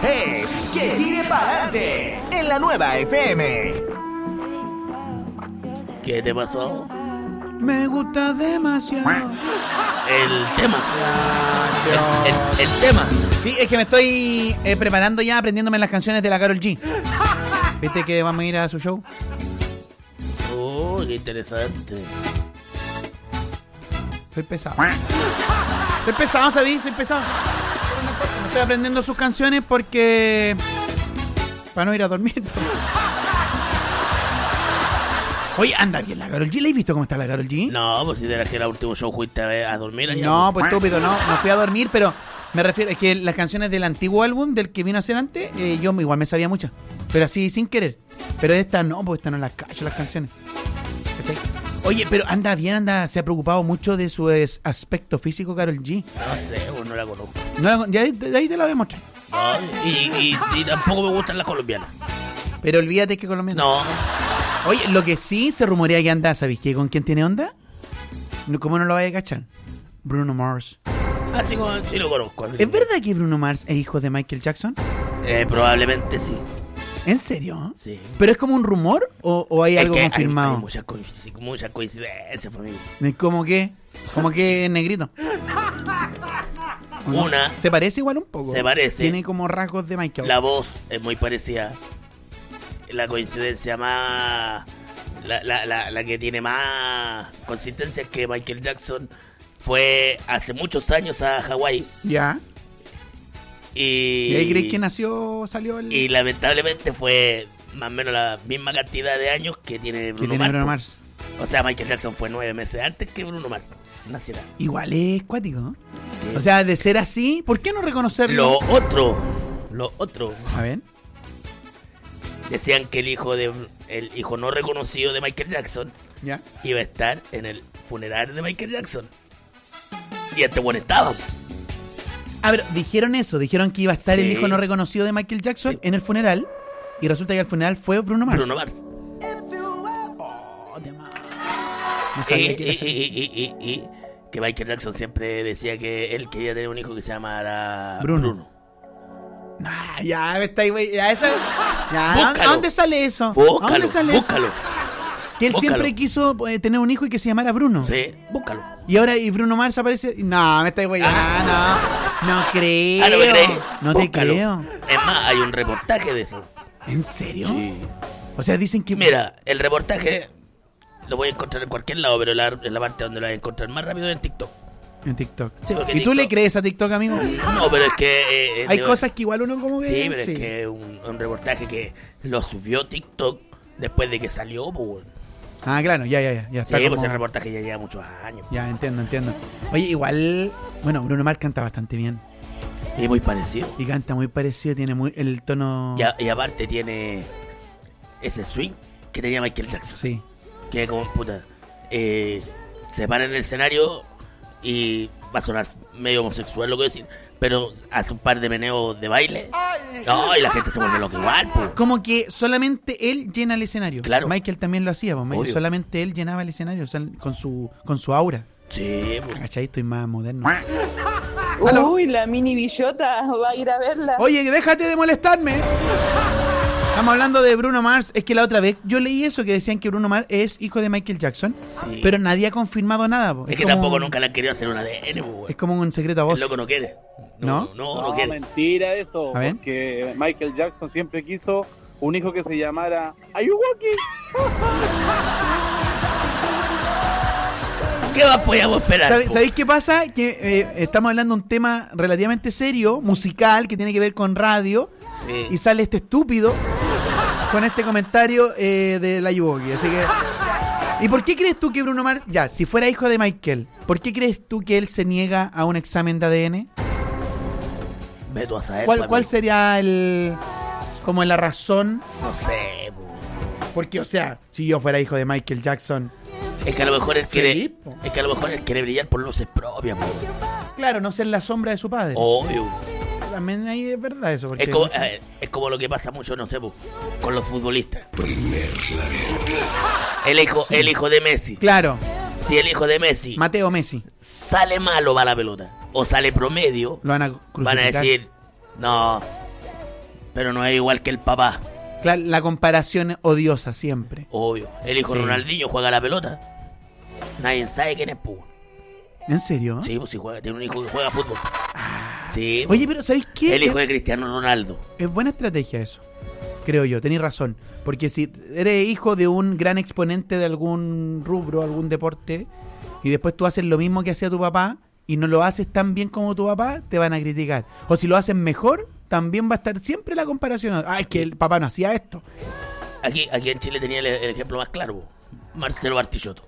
es Que Tire Pa'lante en la Nueva FM. ¿Qué te pasó? Me gusta demasiado. El tema. El tema. Sí, es que me estoy preparando ya, aprendiéndome las canciones de la Karol G. ¿Viste que vamos a ir a su show? Oh, qué interesante. Soy pesado. Soy pesado, ¿sabí? Soy pesado. Me estoy aprendiendo sus canciones porque... para no ir a dormir. Oye, anda bien la Karol G. ¿La has visto cómo está la Karol G? No, pues si de que el último show fuiste a dormir allá. No, pues estúpido, no fui a dormir, pero me refiero, es que las canciones del antiguo álbum, del que vino a hacer antes, yo igual me sabía muchas, pero así sin querer. Pero esta no, pues esta no las cacho las canciones. ¿Cachai? Oye, pero se ha preocupado mucho de su aspecto físico, Karol G. No sé, pues no la conozco. No, ya de ahí te la voy a mostrar. No, y tampoco me gustan las colombianas. Pero olvídate que colombiana. No. Oye, lo que sí se rumorea que anda, ¿sabéis qué? ¿Con quién tiene onda? ¿Cómo no lo vaya a cachar? Bruno Mars. Así como sí lo conozco. ¿Es verdad que Bruno Mars es hijo de Michael Jackson? Probablemente sí. ¿En serio? Sí. ¿Pero es como un rumor o hay algo confirmado? Hay muchas coincidencias para mí. ¿Cómo que? ¿Cómo que negrito? Una. Se parece igual un poco. Se parece. Tiene como rasgos de Michael. La voz es muy parecida. La coincidencia más... La que tiene más consistencia es que Michael Jackson fue hace muchos años a Hawái. Ya. Y ahí crees que salió el... Y lamentablemente fue más o menos la misma cantidad de años que tiene Bruno Mars. O sea, Michael Jackson fue 9 meses antes que Bruno Mars naciera. Igual es cuático, ¿no? Sí. O sea, de ser así, ¿por qué no reconocerlo? Lo otro. A ver. Decían que el hijo no reconocido de Michael Jackson ¿Ya? iba a estar en el funeral de Michael Jackson. Y este buen estaba. A ver, dijeron que iba a estar el Sí. hijo no reconocido de Michael Jackson Sí. en el funeral. Y resulta que al funeral fue Bruno Mars. Bruno Mars. No sabía que era- Y que Michael Jackson siempre decía que él quería tener un hijo que se llamara Bruno. Nah, ya me está ahí, güey. Ya, esa. Ya, Búscalo. ¿a dónde sale eso? ¿A Búscalo, dónde sale búscalo. eso? Que él Búscalo. siempre quiso tener un hijo y que se llamara Bruno. Sí, búscalo. Y ahora Bruno Mars aparece. No, me está ahí, güey. No creo. ¿No me crees? No te Búscalo. creo. Es más, hay un reportaje de eso. ¿En serio? Sí. O sea, dicen que. Mira, el reportaje lo voy a encontrar en cualquier lado, pero en la parte donde lo voy a encontrar más rápido es en TikTok. En TikTok. Sí, porque ¿Y tú TikTok- le crees a TikTok, amigo? No, pero es que... Hay cosas que igual uno como que... Sí, pero es que un reportaje que lo subió TikTok después de que salió, pues... Ah, claro, ya. Sí, Está pues como- el reportaje ya lleva muchos años. Ya, entiendo. Oye, igual... Bueno, Bruno Mars canta bastante bien. Y muy parecido. Y canta muy parecido, tiene muy el tono... Y aparte tiene ese swing que tenía Michael Jackson. Sí. Que como puta... se para en el escenario y va a sonar medio homosexual lo que decir, pero hace un par de meneos de baile. No, y la gente se vuelve loca igual, pues. Como que solamente él llena el escenario. Claro. Michael también lo hacía, pues. Obvio. Solamente él llenaba el escenario, o sea, con su aura. Sí, pues. ¿Cachai? Estoy más moderno. Uy, la mini billota va a ir a verla. Oye, déjate de molestarme. Estamos hablando de Bruno Mars. Es que la otra vez yo leí eso, que decían que Bruno Mars es hijo de Michael Jackson. Sí. Pero nadie ha confirmado nada. Po. Es que como- tampoco nunca le han querido hacer un ADN, pues. Es como un secreto a El voz. loco no quiere. ¿No? No quiere. Mentira eso, A ver. porque Michael Jackson siempre quiso un hijo que se llamara Ayuwoki. ¿Qué más podíamos esperar? po? ¿Sabéis qué pasa? Que estamos hablando de un tema relativamente serio, musical, que tiene que ver con radio. Sí. Y sale este estúpido con este comentario de la Yuwoki. Así que... ¿Y por qué crees tú que Bruno Mars, ya, si fuera hijo de Michael, por qué crees tú que él se niega a un examen de ADN? Ve tú a saber, ¿Cuál amigo. sería como la razón? No sé, po. Porque, o sea, si yo fuera hijo de Michael Jackson, Es que a lo mejor él quiere. Sí, po. Es que a lo mejor él quiere brillar por luces propias, po. claro, no ser la sombra de su padre. Obvio. También ahí es verdad eso. Porque Es como lo que pasa mucho, no sé, po, con los futbolistas. El hijo de Messi. Claro, Si el hijo de Messi Mateo Messi. sale malo para la pelota o sale promedio, Lo van a van a crucificar. decir, no, Pero no es igual que el papá. Claro, la comparación odiosa siempre. Obvio. El hijo Sí. de Ronaldinho juega a la pelota. Nadie sabe quién es, pues. ¿En serio? Sí, pues sí juega. Tiene un hijo que juega fútbol. Sí. Oye, pero ¿sabéis qué? El hijo de Cristiano Ronaldo. Es buena estrategia eso, creo yo, tenéis razón. Porque si eres hijo de un gran exponente de algún rubro, algún deporte, y después tú haces lo mismo que hacía tu papá, y no lo haces tan bien como tu papá, te van a criticar. O si lo haces mejor, también va a estar siempre la comparación. Ah, es que el papá no hacía esto. Aquí en Chile tenía el ejemplo más claro, po. Marcelo Bartichotto.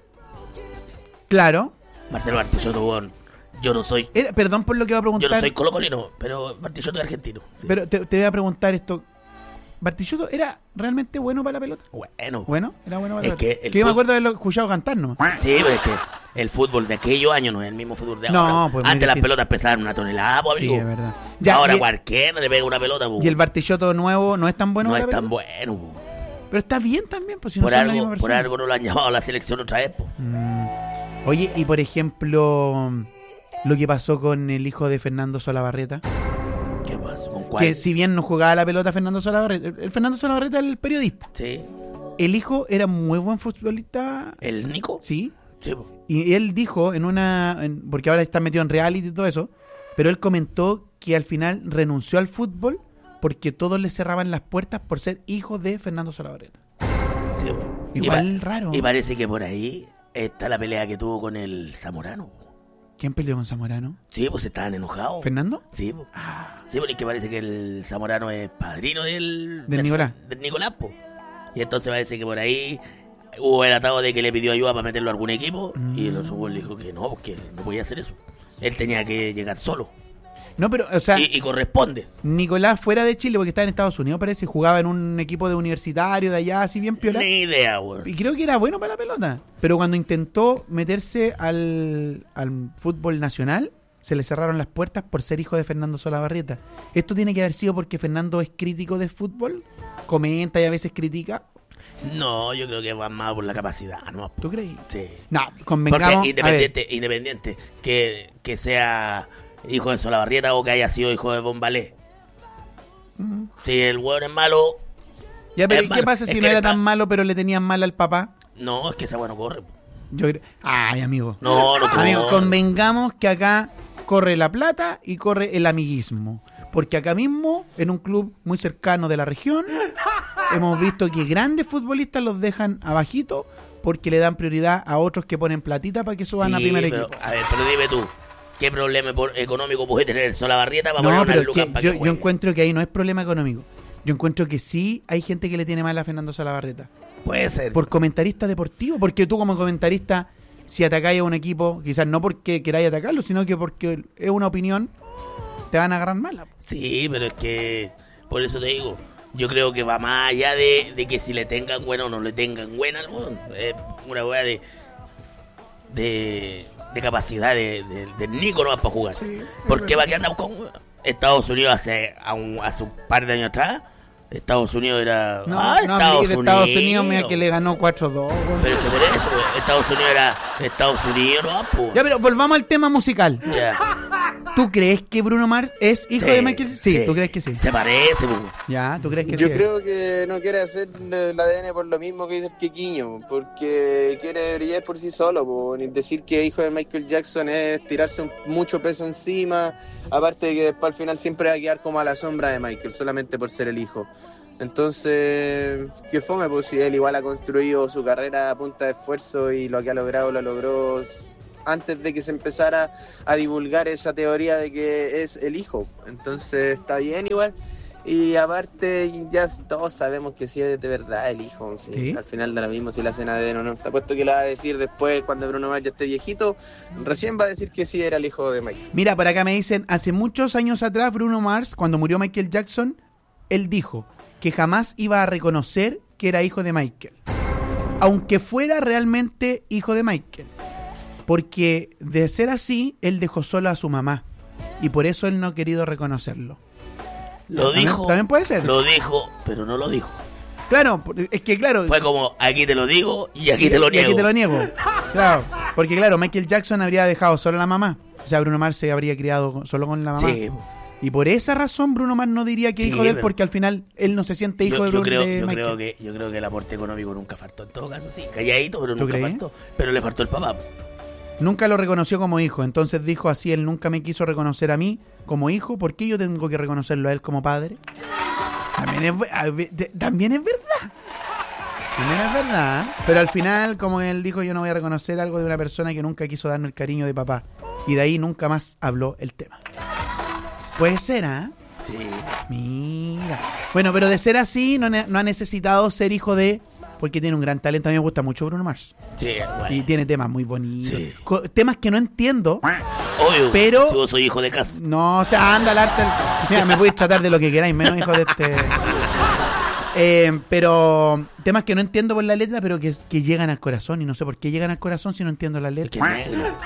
Claro. Marcelo Bartichotto, weón. Yo no soy... Perdón por lo que voy a Yo preguntar. no soy colocolino, pero Bartichotto es argentino. Sí. Pero te voy a preguntar esto. ¿Bartichotto era realmente bueno para la pelota? Bueno. Bueno, era bueno para Es la que pelota. el Que yo me fut- acuerdo de haberlo escuchado cantar nomás. Sí, pero es que el fútbol de aquellos años no es el mismo fútbol de No, ahora. pues muy Antes las distinto. pelotas pesaban una tonelada, pues, Sí, amigo. es verdad. Ahora y, cualquiera le pega una pelota, pues. y el Bartichotto nuevo no es tan bueno no para es la tan pelota. bueno, pues. Pero está bien también, pues si no Por son la misma algo, por persona. algo no lo han llamado a la selección otra vez, pues. Oye, y por ejemplo, lo que pasó con el hijo de Fernando Solabarrieta, ¿Qué pasó? ¿Con cuál? que si bien no jugaba la pelota Fernando Solabarrieta, el Fernando Solabarrieta es el periodista. Sí. El hijo era muy buen futbolista, ¿El Nico? sí, Sí, pues. y él dijo porque ahora está metido en reality y todo eso, pero él comentó que al final renunció al fútbol porque todos le cerraban las puertas por ser hijo de Fernando Solabarrieta. Sí, pues. Igual raro. Y parece que por ahí está la pelea que tuvo con el Zamorano. ¿Quién peleó con Zamorano? Sí, pues estaban enojados. ¿Fernando? Sí, pues. Sí, porque parece que el Zamorano es padrino del Nicolás. Del Nicolás, pues. Y entonces parece que por ahí hubo el atado de que le pidió ayuda para meterlo a algún equipo y el otro güey le dijo que no, porque él no podía hacer eso. Él tenía que llegar solo. No, pero, o sea, Y corresponde. Nicolás fuera de Chile, porque estaba en Estados Unidos, parece, jugaba en un equipo de universitario de allá, así bien piola. Ni idea, güey. Y creo que era bueno para la pelota. Pero cuando intentó meterse al fútbol nacional, se le cerraron las puertas por ser hijo de Fernando Solabarrieta. Esto tiene que haber sido porque Fernando es crítico de fútbol, comenta y a veces critica. No, yo creo que va más por la capacidad, ¿no? ¿Tú crees? Sí. No, convengamos. Porque independiente que sea hijo de Solabarrieta o que haya sido hijo de Bombalé. Si el hueón es malo, Ya, pero es ¿y qué malo. pasa Es si que no era está- tan malo, pero le tenían mal al papá? no, es que ese bueno corre. Yo creo. Ay, amigo. No Amigo, corre. convengamos que acá corre la plata y corre el amiguismo. Porque acá mismo, en un club muy cercano de la región, hemos visto que grandes futbolistas los dejan abajito porque le dan prioridad a otros que ponen platita para que suban a Sí, primer pero, equipo. a ver, pero dime tú, ¿qué problema económico puede tener el Solabarrieta para No, poner pero una lucas que para yo, que yo juegue? encuentro que ahí no es problema económico. Yo encuentro que sí hay gente que le tiene mal a Fernando Solabarrieta. Puede ser. Por comentarista deportivo, porque tú como comentarista, si atacáis a un equipo, quizás no porque queráis atacarlo, sino que porque es una opinión, te van a agarrar mala. Sí, pero es que, por eso te digo, yo creo que va más allá de que si le tengan buena o no le tengan buena al mundo. Es una weá de capacidad del Nico no va para jugar. Porque va que andamos con Estados Unidos hace un par de años atrás. Estados Unidos era... No, Estados de Estados Unidos, mira que le ganó 4-2. weón. Pero es que por eso, Estados Unidos era Estados Unidos, no, pues. Ya, pero volvamos al tema musical. Ya. ¿Tú crees que Bruno Mars es hijo de Michael? Sí, ¿tú crees que sí? Se parece, pues. Ya, ¿tú crees que Yo sí? creo que no quiere hacer el ADN por lo mismo que dice el Quequiño, porque quiere brillar por sí solo, po. Ni decir que hijo de Michael Jackson es tirarse mucho peso encima, aparte de que después al final siempre va a quedar como a la sombra de Michael, solamente por ser el hijo. Entonces, que fome, pues si él igual ha construido su carrera a punta de esfuerzo y lo que ha logrado lo logró antes de que se empezara a divulgar esa teoría de que es el hijo. Entonces está bien igual. Y aparte ya todos sabemos que sí es de verdad el hijo. Sí. ¿Sí? Al final da lo mismo si la hacen ADN o no. Te apuesto que la va a decir después cuando Bruno Mars ya esté viejito. Recién va a decir que sí era el hijo de Michael. Mira, por acá me dicen, hace muchos años atrás Bruno Mars, cuando murió Michael Jackson, él dijo que jamás iba a reconocer que era hijo de Michael, aunque fuera realmente hijo de Michael, porque de ser así, él dejó sola a su mamá y por eso él no ha querido reconocerlo. Lo dijo. También puede ser. Lo dijo, pero no lo dijo. Claro, es que claro. Fue como, aquí te lo digo y aquí te lo niego. Y aquí te lo niego. Claro, porque claro, Michael Jackson habría dejado solo a la mamá. O sea, Bruno Mars se habría criado solo con la mamá. Sí. Y por esa razón Bruno Mars no diría que Sí, hijo de él, pero- porque al final él no se siente hijo de Yo Bruno creo, de yo, Michael. creo que el aporte económico nunca faltó. En todo caso, sí, calladito, pero ¿Tú nunca crees? faltó. Pero le faltó el papá. Nunca lo reconoció como hijo, entonces dijo así, él nunca me quiso reconocer a mí como hijo, ¿por qué yo tengo que reconocerlo a él como padre? También es verdad. También es verdad, pero al final, como él dijo, yo no voy a reconocer algo de una persona que nunca quiso darme el cariño de papá. Y de ahí nunca más habló el tema. Puede ser, ¿ah? Sí. Mira. Bueno, pero de ser así, no ha necesitado ser hijo de... Porque tiene un gran talento. A mí me gusta mucho Bruno Mars. Sí, bueno. Y tiene temas muy bonitos. Sí. Temas que no entiendo. Obvio, pero- yo soy hijo de casa. No, o sea, anda al arte. Mira, me podéis tratar de lo que queráis, menos hijo de pero temas que no entiendo por la letra, pero que llegan al corazón. Y no sé por qué llegan al corazón si no entiendo la Es que letra. es negro.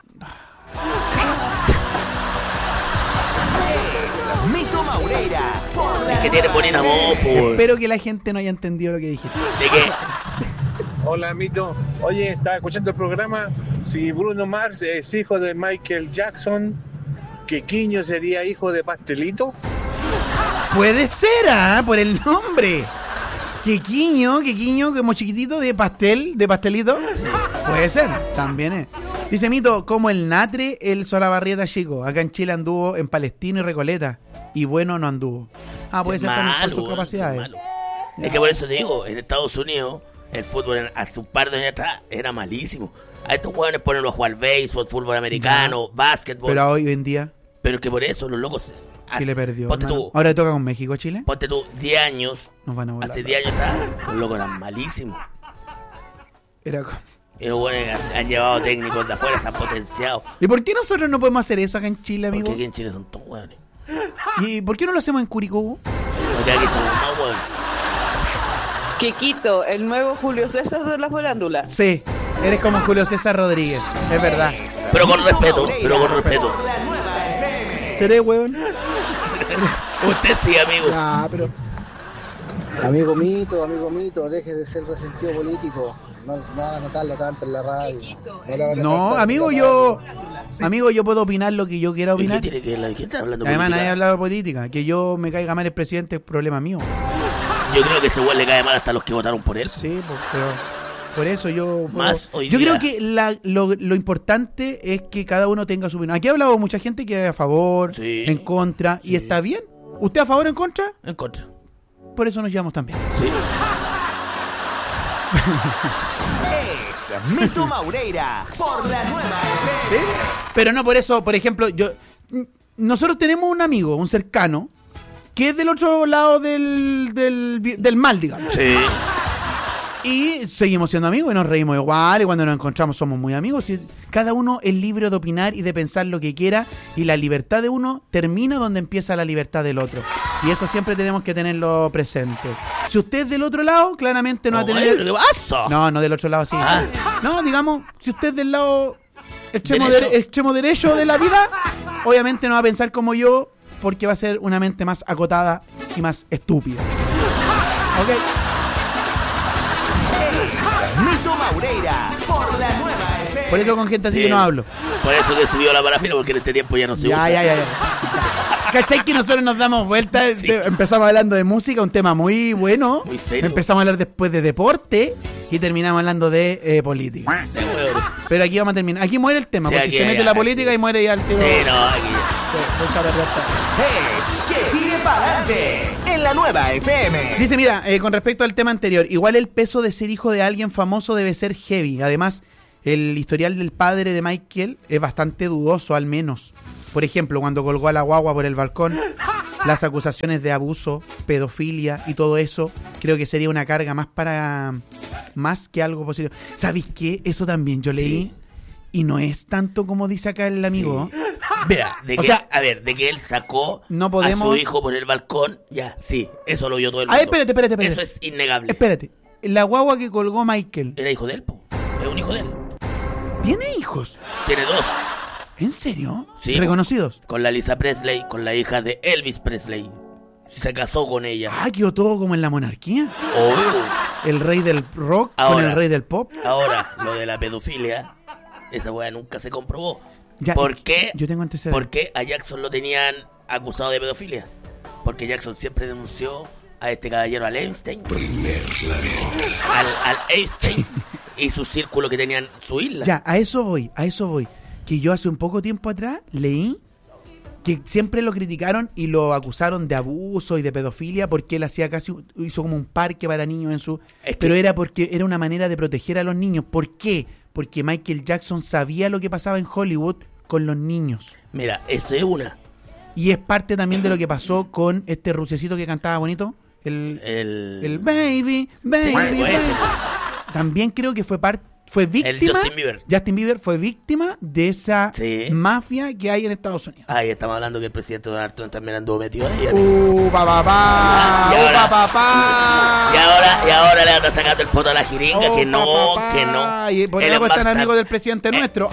Mito Maureira. Es que tiene bonita voz, po. Espero que la gente no haya entendido lo que dijiste. ¿De qué? Hola, Mito. Oye, estaba escuchando el programa. Si Bruno Mars es hijo de Michael Jackson, ¿Quequiño sería hijo de Pastelito? Puede ser, por el nombre. Quequiño, como chiquitito de pastelito. Puede ser, también es. Dice Mito, como el Natre, el Solabarrieta chico. Acá en Chile anduvo en Palestino y Recoleta. Y bueno, no anduvo. Puede ser también por sus weón, capacidades. malo. Es que por eso te digo, en Estados Unidos, el fútbol hace un par de años atrás era malísimo. A estos jóvenes ponen a jugar béisbol, fútbol americano, básquetbol. Pero hoy en día, Pero que por eso los locos... Chile perdió. Ponte hermano. tú, Ahora le toca con México, Chile. ponte tú 10 años, Nos van a volar. hace 10 años atrás, los locos eran malísimos. Era como- Y los buenos han llevado técnicos de afuera, se han potenciado. ¿Y por qué nosotros no podemos hacer eso acá en Chile, amigo? Porque aquí en Chile son todos hueones. ¿Y por qué no lo hacemos en Curicó? Porque aquí son más hueones. Quequito, el nuevo Julio César de la farándula. Sí, eres como Julio César Rodríguez, es verdad. Pero con respeto, pero con respeto. ¿Seré, weón? Usted sí, amigo. Ah, pero... Amigo Mito, deje de ser resentido político. No anotarlo tanto en la radio. le hagan No, tanto amigo, en la yo... radio. Amigo, yo puedo opinar lo que yo quiera ¿Y qué opinar. tiene que ver? ¿Quién está hablando de Además, nadie ha política? hablado de política. Que yo me caiga mal el presidente es problema mío. Yo creo que ese güey le cae mal hasta los que votaron por él. Sí, pero por eso yo... Más hoy yo día. creo que lo importante es que cada uno tenga su opinión. Aquí ha hablado mucha gente que es a favor, Sí. en contra, y Sí. está bien. ¿Usted a favor o en contra? En contra. Por eso nos llevamos tan bien. Sí. Es Mito Maureira por la nueva ¿Sí? Pero no por eso, por ejemplo, nosotros tenemos un amigo, un cercano, que es del otro lado del mal, digamos. Sí. Y seguimos siendo amigos y nos reímos igual, y cuando nos encontramos somos muy amigos. Y cada uno es libre de opinar y de pensar lo que quiera, y la libertad de uno termina donde empieza la libertad del otro. Y eso siempre tenemos que tenerlo presente. Si usted es del otro lado, claramente no va a Oye, tener... ¿qué pasa? No, del otro lado sí. Ah. No, digamos, si usted es del lado extremo ¿Derecho? derecho de la vida, obviamente no va a pensar como yo, porque va a ser una mente más acotada y más estúpida. ¿Ok? Mito Maureira por la nueva FM. Por eso con gente así Sí. que no hablo. Por eso que subió la parafina, porque en este tiempo ya no se usa. Ya. ¿Cachai que nosotros nos damos vueltas? Sí. Empezamos hablando de música, un tema muy bueno. Muy serio. Empezamos a hablar después de deporte y terminamos hablando de política. De huevo. Pero aquí vamos a terminar. Aquí muere el tema, Sí, porque aquí, se mete aquí, la política aquí. y muere ya el tío. Sí, no, aquí Es que tire para adelante en la nueva FM. Dice, mira, con respecto al tema anterior, igual el peso de ser hijo de alguien famoso debe ser heavy. Además, el historial del padre de Michael es bastante dudoso, al menos. Por ejemplo, cuando colgó a la guagua por el balcón, las acusaciones de abuso, pedofilia y todo eso, creo que sería una carga más que algo positivo. ¿Sabéis qué? Eso también yo leí. Sí. Y no es tanto como dice acá el amigo. Sí. Mira, O sea, de que él sacó no podemos- a su hijo por el balcón, ya, sí, eso lo oyó todo el A mundo. ver, espérate. Eso es innegable. Espérate. La guagua que colgó Michael, Era hijo de él, po. Es un hijo de él. ¿tiene hijos? Tiene dos. ¿En serio? Sí. ¿Reconocidos? Con la Lisa Presley, con la hija de Elvis Presley. Se casó con ella. Ah, quedó todo como en la monarquía. Obvio. El rey del rock con Ahora. el rey del pop. Ahora, lo de la pedofilia, esa weá nunca se comprobó. Ya, ¿Por qué? Yo tengo antecedentes. ¿Por qué a Jackson lo tenían acusado de pedofilia. Porque Jackson siempre denunció a este caballero, al Epstein. Al Epstein y su círculo que tenían su isla. Ya, a eso voy. Que yo hace un poco tiempo atrás leí que siempre lo criticaron y lo acusaron de abuso y de pedofilia porque él hizo como un parque para niños en su... Pero era porque era una manera de proteger a los niños. ¿Por qué? Porque Michael Jackson sabía lo que pasaba en Hollywood con los niños. Mira, eso es una. Y es parte también de lo que pasó con este rucecito que cantaba bonito. El baby, baby, baby. También creo que fue víctima. El Justin Bieber. Justin Bieber fue víctima de esa mafia que hay en Estados Unidos. Ahí estamos hablando que el presidente Donald Trump también anduvo metido ahí. Papá. Y ahora le anda sacando el poto a la jeringa, que no. Y por eso están amigos del presidente nuestro.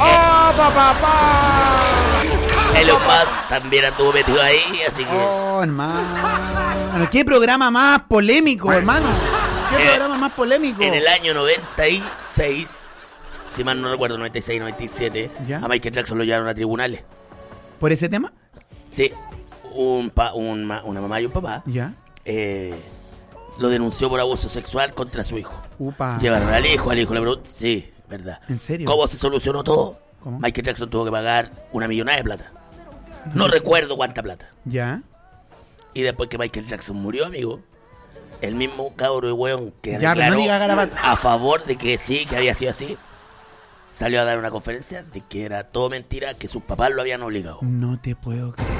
Elon Musk también anduvo metido ahí, así que... hermano. ¿Qué programa más polémico, hermano? ¿Qué programa más polémico? En el año 96, si mal no recuerdo, 96, 97, ¿ya? A Michael Jackson lo llevaron a tribunales. ¿Por ese tema? Sí, una mamá y un papá. ¿Ya? Lo denunció por abuso sexual contra su hijo. Upa. Llevaron al hijo le preguntó, sí, verdad. ¿En serio? ¿Cómo se solucionó todo? ¿Cómo? Michael Jackson tuvo que pagar una millonada de plata. No recuerdo cuánta plata. ¿Ya? Y después que Michael Jackson murió, amigo, el mismo cabro de weón que ya, declaró no diga garabato, a favor de que sí, que había sido así, salió a dar una conferencia de que era todo mentira, que sus papás lo habían obligado. No te puedo creer.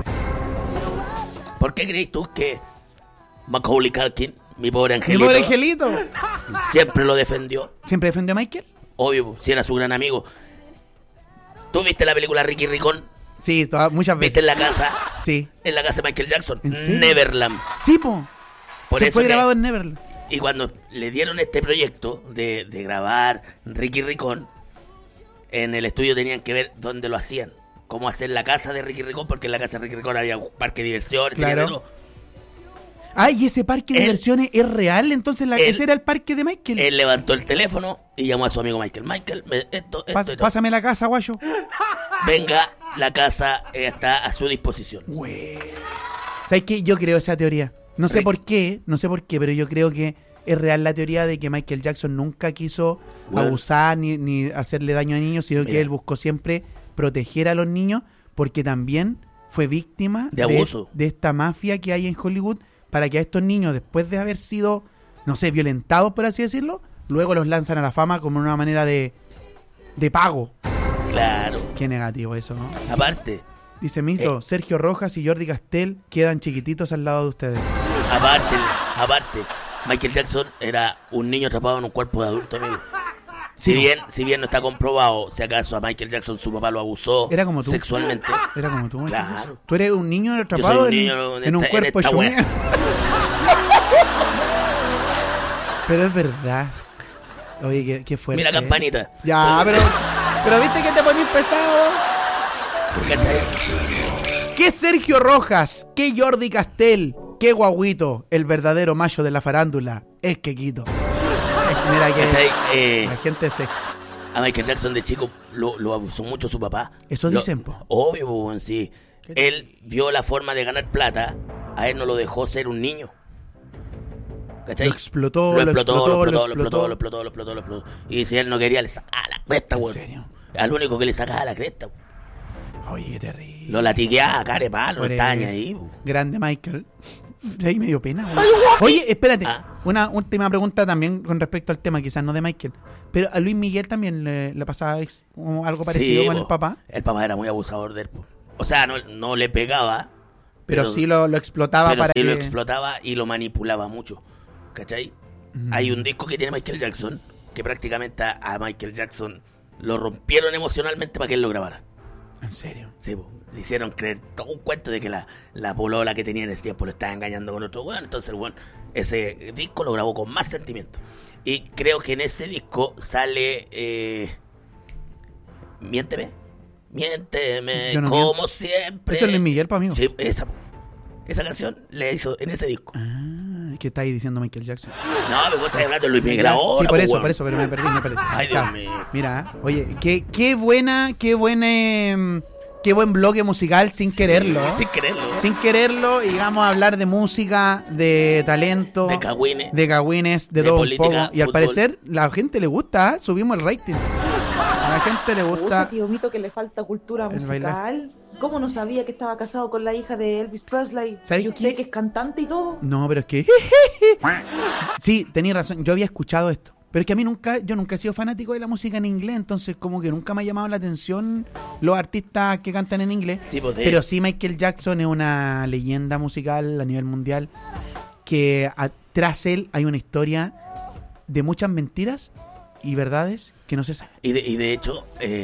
¿Por qué crees tú que Macaulay Culkin, mi pobre angelito, siempre lo defendió? ¿Siempre defendió a Michael? Obvio, si era su gran amigo. ¿Tú viste la película Ricky Ricón? Sí, muchas veces. ¿Viste en la casa? Sí. En la casa de Michael Jackson. ¿En serio? Neverland. Sí, po. Por Se eso fue grabado en Neverland. Y cuando le dieron este proyecto de grabar Ricky Ricón, en el estudio tenían que ver dónde lo hacían. Cómo hacer la casa de Ricky Ricón, porque en la casa de Ricky Ricón había un parque de diversiones. Claro. ¿Y ese parque de diversiones es real? Entonces ese era el parque de Michael. Él levantó el teléfono y llamó a su amigo Michael. Michael, esto. Pásame la casa, guayo. Venga, la casa está a su disposición. ¿Sabes qué? Yo creo esa teoría. No sé por qué, pero yo creo que es real la teoría de que Michael Jackson nunca quiso abusar ni hacerle daño a niños, sino que él buscó siempre proteger a los niños, porque también fue víctima de abuso de esta mafia que hay en Hollywood, para que a estos niños, después de haber sido, no sé, violentados, por así decirlo, luego los lanzan a la fama como una manera de pago. Claro. Qué negativo eso, ¿no? Aparte. Dice Mito, Sergio Rojas y Jordi Castell quedan chiquititos al lado de ustedes. Aparte, Michael Jackson era un niño atrapado en un cuerpo de adulto, amigo. Si bien no está comprobado, si acaso a Michael Jackson su papá lo abusó sexualmente. Era como tú. Claro. Tú eres un niño atrapado en un cuerpo hecho mierda. Pero es verdad. Oye, qué fuerte. Mira, campanita. Ya, pero viste que te ponís pesado. ¿Cachai? ¿Qué Sergio Rojas? ¿Qué Jordi Castell? ¿Qué Guaguito? El verdadero macho de la farándula es Quequito. Mira que la gente a Michael Jackson de chico lo abusó mucho su papá. Eso dicen, po. Obvio, sí. Él vio la forma de ganar plata. A él no lo dejó ser un niño. ¿Cachai? Lo explotó. Y si él no quería, le sacaba la cresta, güey. ¿En serio? Al único que le sacaba la cresta, güey. Oye, qué terrible. Lo latigueaba, care palo, estaña ahí. Grande Michael. Ahí me dio pena, güey. Oye, espérate. Una última pregunta también con respecto al tema, quizás no de Michael. Pero a Luis Miguel también le pasaba algo parecido con el papá. El papá era muy abusador de él, po. O sea, no le pegaba. Pero sí lo explotaba lo explotaba y lo manipulaba mucho. ¿Cachai? Hay un disco que tiene Michael Jackson que prácticamente a Michael Jackson lo rompieron emocionalmente para que él lo grabara. ¿En serio? Sí, le hicieron creer todo un cuento de que la polola que tenía en ese tiempo lo estaba engañando con otro weón. Entonces, bueno, ese disco lo grabó con más sentimiento. Y creo que en ese disco sale Miénteme, como siempre. Eso es Luis Miguel, para amigo. Sí, esa canción la hizo en ese disco. ¿Qué estáis diciendo Michael Jackson? No, me estás hablando de Luis Miguel ahora. Sí, por eso, pero me perdí. Ay, Dios mío. Mira, oye, qué buena qué buen bloque musical sin quererlo. Sin quererlo. Sin quererlo, y vamos a hablar de música, de talento, De cagüines. de todo política, un poco. Y al fútbol. parecer la gente le gusta, subimos el rating. A la gente le gusta. Tío Mito, que le falta cultura el musical. ¿Cómo no sabía que estaba casado con la hija de Elvis Presley? ¿Sabes ¿Y usted qué? que es cantante y todo? No, pero es que... Sí, tenía razón, yo había escuchado esto. Pero es que yo nunca he sido fanático de la música en inglés, entonces como que nunca me ha llamado la atención los artistas que cantan en inglés. Sí, pues, Pero sí, Michael Jackson es una leyenda musical a nivel mundial, que tras él hay una historia de muchas mentiras y verdades que no se saben. Y de hecho,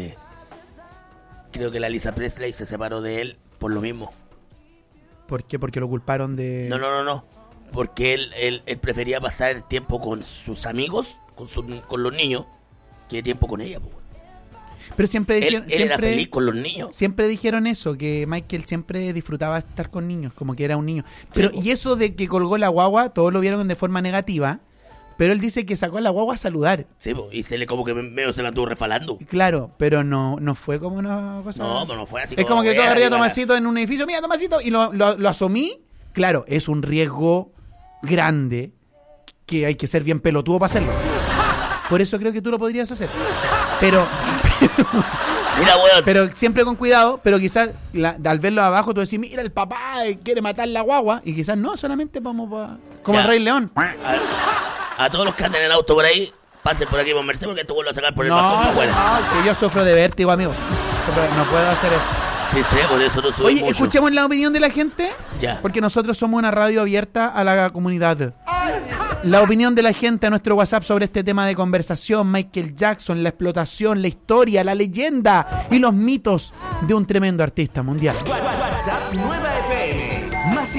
creo que la Lisa Presley se separó de él por lo mismo. ¿Por qué? Porque lo culparon de... No. Porque él prefería pasar el tiempo con sus amigos, con los niños, que tiempo con ella. Po. Pero siempre dijeron... Él era feliz con los niños. Siempre dijeron eso, que Michael siempre disfrutaba estar con niños, como que era un niño. Pero, Sí, y eso de que colgó la guagua, todos lo vieron de forma negativa, pero él dice que sacó a la guagua a saludar. Sí, po, y como que medio se la anduvo refalando. Claro, pero no fue como una cosa... No fue así. Es como que todo "Vea, arriba igual". Tomasito en un edificio, mira Tomasito, y lo asumí. Claro, es un riesgo grande que hay que ser bien pelotudo para hacerlo. Por eso creo que tú lo podrías hacer. Pero Mira, weón. pero siempre con cuidado, pero quizás al verlo abajo tú decís, mira, el papá quiere matar la guagua, y quizás no, solamente vamos como Ya. el Rey León. A todos los que andan en el auto por ahí, pasen por aquí por Merced, porque te vuelvo a sacar por el No, balcón para afuera. que yo sufro de vértigo, amigo. No puedo hacer eso. Sí, por eso no sube Oye, mucho. escuchemos la opinión de la gente. Ya. Porque nosotros somos una radio abierta a la comunidad. La opinión de la gente a nuestro WhatsApp sobre este tema de conversación: Michael Jackson, la explotación, la historia, la leyenda y los mitos de un tremendo artista mundial. WhatsApp Nueva FM. Más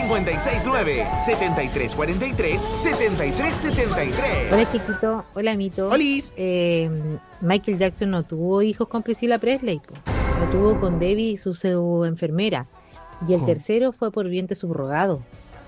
569-7343-7373. Hola chiquito, hola Mito. Olis. Michael Jackson no tuvo hijos con Priscilla Presley, po. Lo tuvo con Debbie, su enfermera. Y el ¿Cómo? tercero fue por vientre subrogado.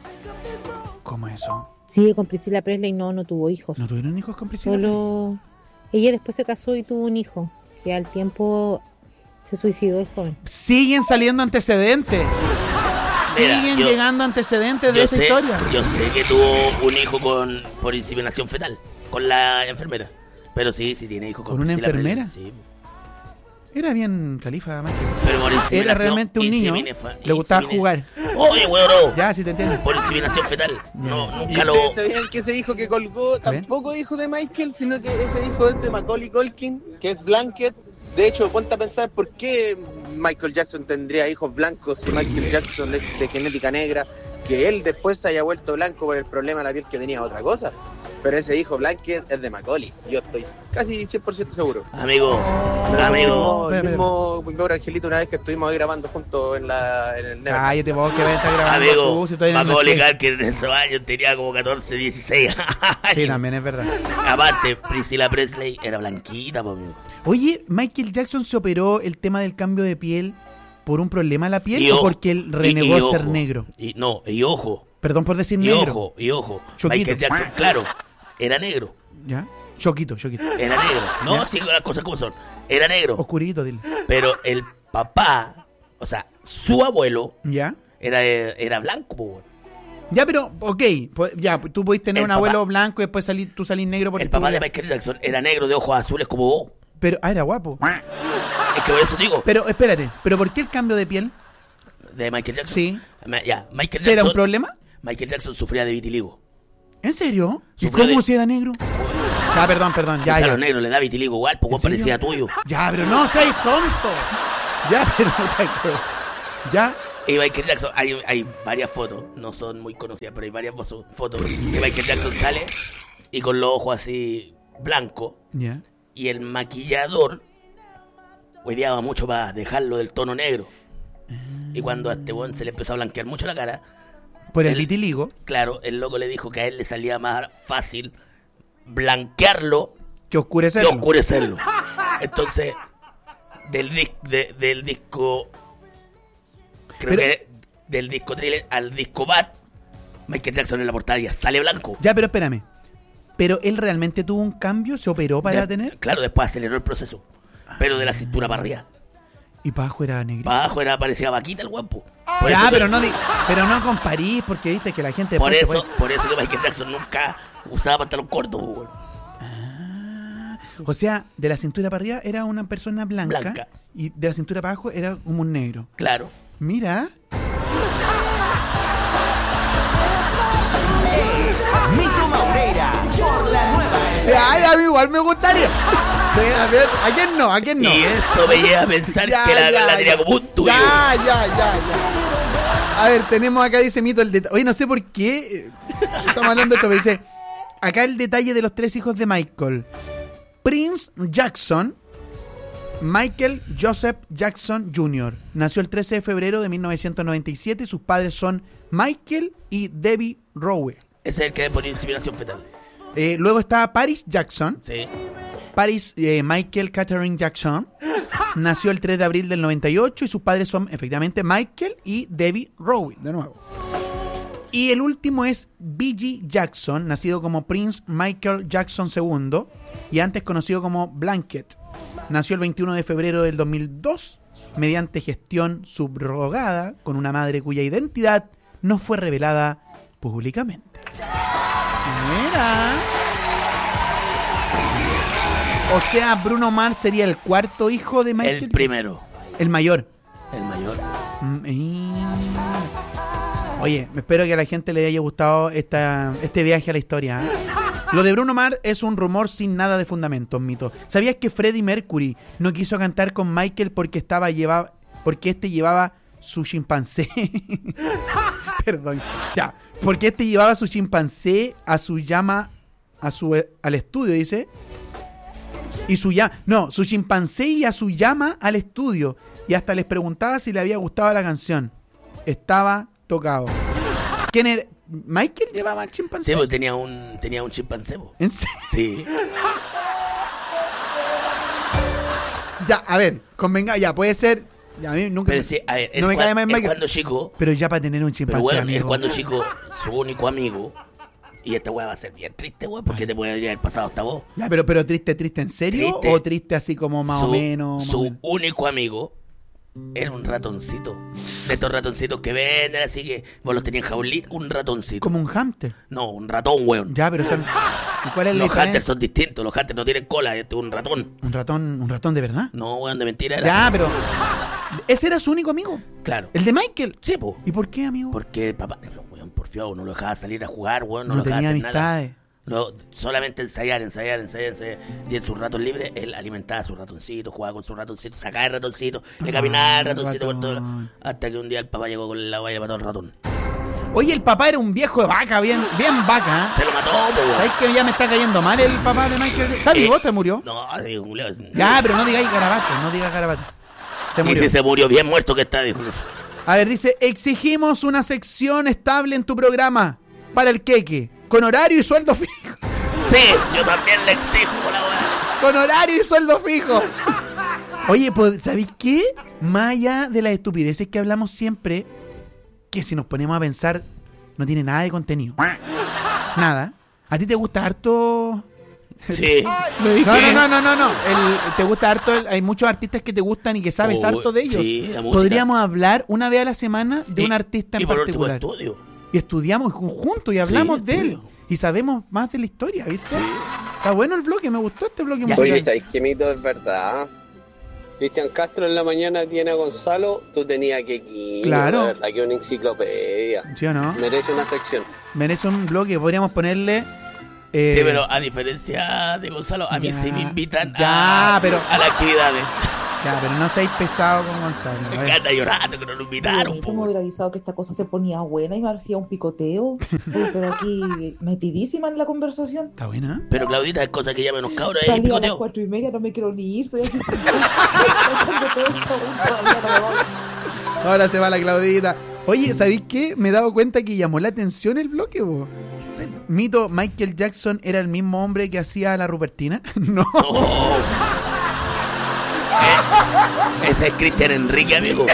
¿Cómo eso? Sí, con Priscilla Presley no tuvo hijos. ¿No tuvieron hijos con Priscilla? Solo ella después se casó y tuvo un hijo, que al tiempo se suicidó el joven. Siguen saliendo antecedentes. Mira, Siguen yo- llegando antecedentes de esa historia. Yo sé que tuvo un hijo por inseminación fetal con la enfermera. Pero sí tiene hijos con ¿Con una Priscilla Presley, enfermera? Sí. Era bien califa, Michael. Pero por inseminación. Era realmente un niño. Le gustaba jugar. Oye, weón, Ya, si te entiendes. por inseminación fetal. No, ¿Y nunca lo. ustedes sabían que ese hijo que colgó A ver. tampoco es hijo de Michael, sino que ese hijo es de Macaulay Culkin, que es Blanket? De hecho, ponte a pensar por qué Michael Jackson tendría hijos blancos si Michael Jackson es de genética negra, que él después se haya vuelto blanco por el problema de la piel que tenía, otra cosa. Pero ese hijo Blanket es de Macaulay, yo estoy casi 100% seguro. Amigo. Espera. Mismo mi pobre Angelito, una vez que estuvimos ahí grabando juntos en el Never. Cállate vos, que ves, está grabando Amigo, tú, si todavía no Macaulay nací. Culkin en esos años tenía como 14, 16 Sí, años. también es verdad. Aparte, Priscilla Presley era blanquita, po, amigo. Oye, ¿Michael Jackson se operó el tema del cambio de piel por un problema en la piel o ojo, porque él renegó y ser ojo, negro? Y ojo, Perdón por decir negro. y ojo. Choquito. Michael Jackson, claro, era negro. ¿Ya? Choquito. Era negro. No, sí, las cosas como son. Era negro. Oscurito, dile. Pero el papá, o sea, su abuelo, ¿Ya? era blanco, po, weón. Ya, pero, ok, ya, tú podés tener El un papá- abuelo blanco y después tú salís negro por El tu papá de vida. Michael Jackson era negro de ojos azules como vos. Pero, era guapo. Es que por eso digo, Pero, espérate, ¿pero por qué el cambio de piel? de Michael Jackson. Sí. Ya, Michael ¿Será Jackson. un problema? Michael Jackson sufría de vitiligo. ¿En serio? ¿Y Sufrió cómo de- si era negro? Ya, perdón, Ya, ya, a ya. los negros le da vitiligo igual, pues ¿En serio? parecía tuyo. Ya, pero no seas tonto. Ya, pero... Ya. Y Michael Jackson, hay varias fotos, no son muy conocidas, pero hay varias fotos que Michael Jackson sale y con los ojos así blancos Ya. y el maquillador hueveaba mucho para dejarlo del tono negro. Y cuando a este weón se le empezó a blanquear mucho la cara, Por el El- vitiligo. claro, el loco le dijo que a él le salía más fácil blanquearlo Que oscurecerlo. que oscurecerlo. Entonces, del disco, creo Pero- que del disco Thriller al disco Bad, Michael Jackson en la portada ya sale blanco. Ya, pero espérame. ¿Pero él realmente tuvo un cambio? ¿Se operó para tener? Claro, después aceleró el proceso, pero de la cintura para arriba. Y Pajo era negrito. Pajo parecía vaquita el guapo. Ya, pero no con París, porque viste que la gente... Por eso que Michael Jackson nunca usaba pantalón corto, weón. O sea, de la cintura para arriba era una persona blanca. Y de la cintura para abajo era como un negro. Claro. Mira. Mito Maureira por la nueva. Ay, a mí igual me gustaría. A ver, ¿a quién no? Y eso me lleva a pensar que la tenía como un tuyo. Ya. A ver, tenemos acá, dice Mito, el detalle. Oye, no sé por qué estamos hablando de esto, pero dice, acá el detalle de los 3 hijos de Michael. Prince Jackson, Michael Joseph Jackson Jr. Nació el 13 de febrero de 1997 y sus padres son Michael y Debbie Rowe. Ese es el que pone inseminación fetal. Luego está Paris Jackson. Sí. Paris Michael Catherine Jackson. Nació el 3 de abril del 98 y sus padres son efectivamente Michael y Debbie Rowe, de nuevo. Y el último es B.G. Jackson, nacido como Prince Michael Jackson II y antes conocido como Blanket. Nació el 21 de febrero del 2002 mediante gestión subrogada con una madre cuya identidad no fue revelada públicamente. Mira. O sea, Bruno Mars sería el cuarto hijo de Michael. El primero. El mayor. El mayor. Oye, me espero que a la gente le haya gustado este viaje a la historia. Lo de Bruno Mars es un rumor sin nada de fundamento, mito. ¿Sabías que Freddie Mercury no quiso cantar con Michael porque este llevaba su chimpancé? Perdón. Ya. Porque este llevaba su chimpancé al estudio, dice. Y su chimpancé y a su llama al estudio. Y hasta les preguntaba si le había gustado la canción. Estaba tocado. ¿Quién era? ¿Michael llevaba chimpancé? Sí, porque tenía un chimpancé. ¿En serio? Sí. Ya, a ver, convenga, ya, puede ser. Ya, a mí nunca. Pero sí, a ver, no me cae más Michael. Cuando chico. Pero ya para tener un chimpancé. Pero bueno, amigo. es cuando chico, su único amigo. Y esta weá va a ser bien triste, weá, porque te puede haber pasado hasta vos. Ya, pero triste en serio, triste. ¿O triste así como más o menos? Su único amigo era un ratoncito. De estos ratoncitos que venden, así que vos los tenías en jaulita, un ratoncito. Como un hámster. No, un ratón, weón. Ya, pero son... ¿Y cuál es la Los diferencia? hámsters son distintos, los hámsters no tienen cola, este es un ratón. ¿Un ratón de verdad? No, weón, de mentira era. Ya, pero... ¿Ese era su único amigo? Claro. ¿El de Michael? Sí, po. ¿Y por qué, amigo? Porque el papá, weón, porfiado, no lo dejaba salir a jugar, weón, no No lo dejaba tenía hacer amistades. nada. No, solamente ensayar. Y en sus ratos libres, él alimentaba a su ratoncito, jugaba con su ratoncito, sacaba el ratoncito, le caminaba el ratoncito por todo. Hasta que un día el papá llegó con la valla y mató al ratón. Oye, el papá era un viejo de vaca, bien vaca, ¿eh? Se lo mató, po, weón. ¿Sabes que ya me está cayendo mal el papá de Michael? ¿Está vivo o te murió? No, digo, Ya, pero no digáis garabato, Se y murió. si se murió bien muerto que está, dijo. A ver, dice, exigimos una sección estable en tu programa para el queque, con horario y sueldo fijo. Sí, yo también le exijo la weá. Con horario y sueldo fijo. Oye, pues, ¿sabéis qué? Más allá de las estupideces que hablamos siempre, que si nos ponemos a pensar, no tiene nada de contenido. Nada. ¿A ti te gusta harto? Sí. No. Te gusta harto. Hay muchos artistas que te gustan y que sabes harto de ellos. Sí, la música. Podríamos hablar una vez a la semana de un artista en y por particular. último estudio. Y estudiamos juntos y hablamos de él. estudio. Y sabemos más de la historia, ¿viste? Sí. Está bueno el bloque, me gustó este bloque. Oye, ¿sabes qué mito es verdad? Cristian Castro en la mañana tiene a Gonzalo, tú tenías que ir. Claro. La verdad que es una enciclopedia. ¿Sí o no? Merece una sección. Merece un bloque, podríamos ponerle... Sí, pero a diferencia de Gonzalo, a mí sí me invitan a las actividades. Ya, pero no seáis pesado con Gonzalo. Me encanta llorando que no lo invitaron. ¿Cómo me hubiera avisado que esta cosa se ponía buena y me hacía un picoteo? Pero aquí metidísima en la conversación. Está buena. Pero Claudita, es cosa que ya menos cabra es Salí a las picoteo. 4:30, no me quiero ni ir, estoy así. Ahora se va la Claudita. Oye, ¿sabéis qué? Me he dado cuenta que llamó la atención el bloque, bo. Sí. Mito, ¿Michael Jackson era el mismo hombre que hacía la Rupertina? No. Ese es Cristian Enrique, amigo.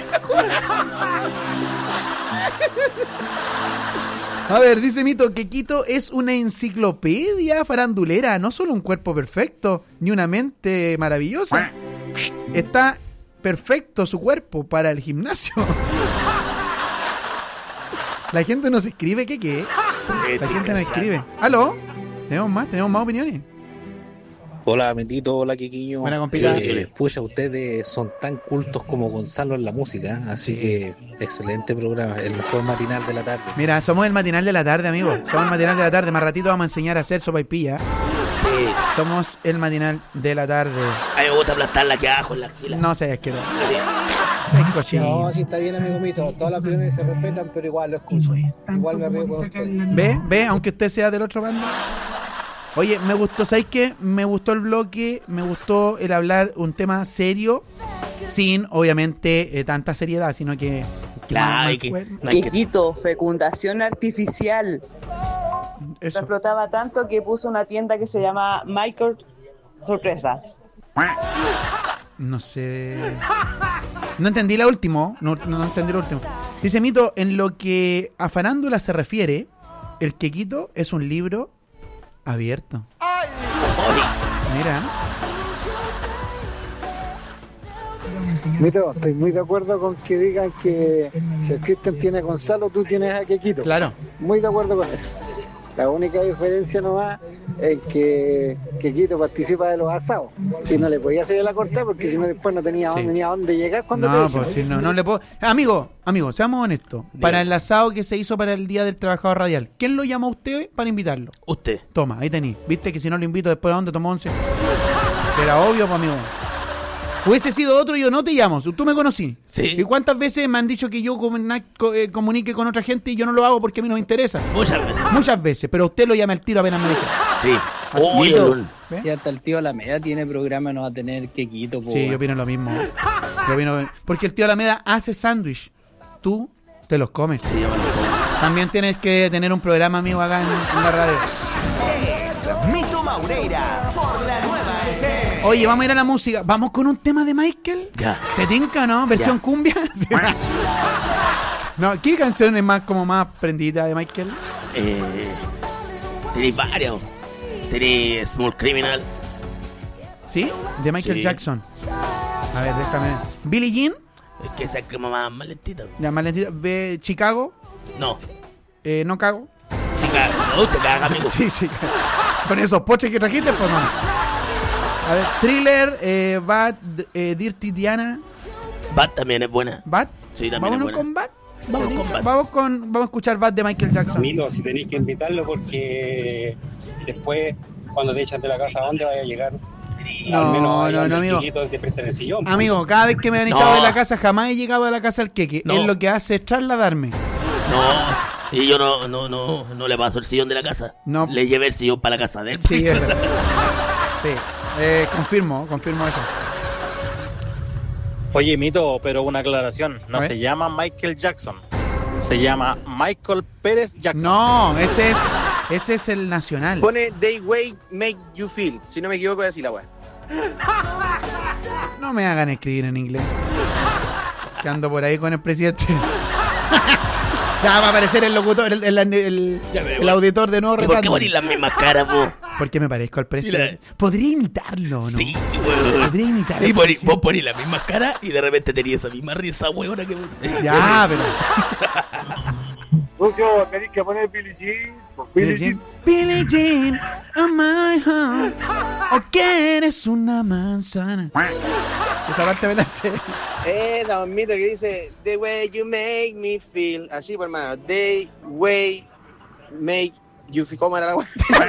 A ver, dice Mito que Quito es una enciclopedia farandulera, no solo un cuerpo perfecto, ni una mente maravillosa. Está perfecto su cuerpo para el gimnasio. La gente nos escribe, ¿qué? La gente nos escribe. ¿Aló? ¿Tenemos más opiniones? Hola, Metito, hola, Quiquiño. Buena, compita. Pucha, ustedes son tan cultos como Gonzalo en la música, así que excelente programa, el mejor matinal de la tarde. Mira, somos el matinal de la tarde, amigo. Somos el matinal de la tarde. Más ratito vamos a enseñar a hacer sopaipilla. Sí. Somos el matinal de la tarde. A mí me gusta aplastarla aquí abajo en la axila. No sé, es que no. Sí. No, sí está bien, amigo Mito. Todas las opiniones se respetan, pero igual lo escucho. Igual me río con ustedes. ¿Ve? Aunque usted sea del otro bando. Oye, me gustó, ¿sabes qué? Me gustó el bloque, me gustó el hablar un tema serio, sin, obviamente, tanta seriedad, sino que... Claro, Quiquito, fecundación artificial. Eso. Explotaba tanto que puso una tienda que se llama Michael Sorpresas. No sé... No entendí la última, no entendí lo último. Dice Mito, en lo que a farándula se refiere, el Quequito es un libro abierto. Mira. Mito, estoy muy de acuerdo con que digan que si el Cristian tiene a Gonzalo, tú tienes a Quequito. Claro. Muy de acuerdo con eso. La única diferencia nomás es que Quequito participa de los asados. Si no le podía hacer la corta porque si no después no tenía dónde llegar cuando no, te pues si no le puedo. Amigo, seamos honestos. Para el asado que se hizo para el Día del Trabajador Radial, ¿quién lo llamó a usted para invitarlo? Usted. Toma, ahí tení. ¿Viste que si no lo invito después de dónde tomó 11? Era obvio, pues, amigo. Hubiese sido otro, yo no te llamo. Tú me conocí. Sí. ¿Y cuántas veces me han dicho que yo comunique con otra gente y yo no lo hago porque a mí no me interesa? Muchas veces. Muchas veces, pero usted lo llama al tiro apenas me dice. Sí. Si hasta el tío Alameda tiene programa, no va a tener Quequito. Sí, yo opino lo mismo. Porque el tío Alameda hace sándwich. Tú te los comes. Sí, también tienes que tener un programa, amigo, acá en la radio. Es Mito Maureira por la nueva FM. Oye, vamos a ir a la música. ¿Vamos con un tema de Michael? Ya. ¿Te tinca, no? ¿Versión ya. cumbia? Sí. No, ¿qué canción es más prendida de Michael? Tenéis varios. Tenéis Small Criminal. ¿Sí? De Michael Sí. Jackson. A ver, déjame. ¿Billie Jean? Es que esa es como más lentita. Ya, más lentita. ¿Ve Chicago? No. ¿No cago? Chicago. No, te cagas, amigo. Sí. Con esos poches que trajiste, pues no. A ver, Thriller, Bad, Dirty Diana. Bad también es buena. ¿Bad? Sí, también ¿Vámonos es buena. con Bad? Vamos con Bad. Vamos a escuchar Bad de Michael Jackson. Milo, si tenéis que invitarlo porque después cuando te echan de la casa, ¿a dónde vaya a llegar? No, amigo. Amigo, cada vez que me han echado de la casa, jamás he llegado a la casa al Queque. No. Él lo que hace es trasladarme. No, y yo no le paso el sillón de la casa. No. Le llevé el sillón para la casa de él. Sí, es verdad. Sí, confirmo eso. Oye, Mito, pero una aclaración. No se llama Michael Jackson. Se llama Michael Pérez Jackson. No, ese es el nacional. Pone The Way Make You Feel. Si no me equivoco, es así la weá. No me hagan escribir en inglés. Que ando por ahí con el presidente. Ya va a aparecer el locutor, el auditor de nuevo. ¿Y por qué ponéis las mismas caras, po? Porque me parezco al presidente. Podría imitarlo, ¿no? Sí, weón. Podría imitarlo. Y vos ponés las mismas caras y de repente tenías esa misma risa, weona. Ya, pero... Lucio, tenés que poner Billie Jean. Billie Jean, on my heart. ¿O quieres una manzana? Esa parte me la sé. Don Mito que dice The way you make me feel. Así, por hermano. The way make you feel. ¿Cómo era la weá?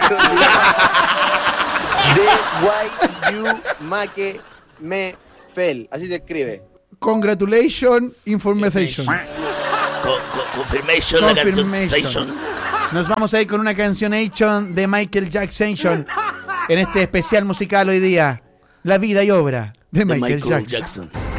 The way you make me feel. Así se escribe. Congratulations, information. Confirmation, la canción. Nos vamos a ir con una canción de Michael Jackson en este especial musical hoy día. La vida y obra de Michael Jackson.